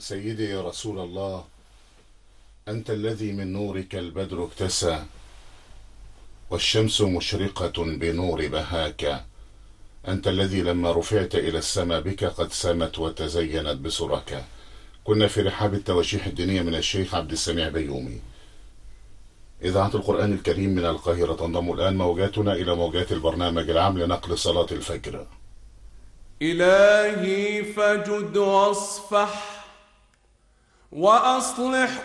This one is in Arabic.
سيدي يا رسول الله، أنت الذي من نورك البدر اكتسى، والشمس مشرقة بنور بهاك. أنت الذي لما رفعت إلى السماء بك قد سمت وتزينت بسرك. كنا في رحاب التواشيح الدينية من الشيخ عبد السميع بيومي. إذاعة القرآن الكريم من القاهرة تنضم الآن موجاتنا إلى موجات البرنامج العام لنقل صلاة الفجر. إلهي فجد واصفح وأصلح